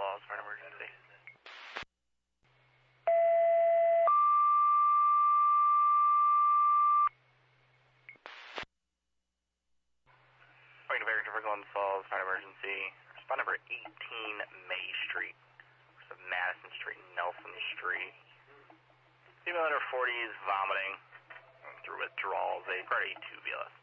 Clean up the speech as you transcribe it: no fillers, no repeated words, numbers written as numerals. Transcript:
Falls for an emergency. Point of air for Glens Falls for an emergency. Spot number 18 May Street. So Madison Street and Nelson Street. Female under 40 is vomiting through withdrawals. A priority 2 BLS.